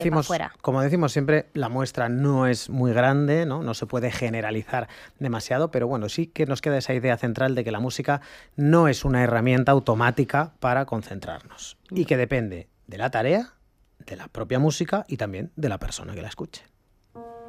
para afuera. Como decimos siempre, la muestra no es muy grande, ¿no? No se puede generalizar demasiado, pero bueno, sí que nos queda esa idea central de que la música no es una herramienta automática para concentrarnos y que depende de la tarea, de la propia música y también de la persona que la escuche.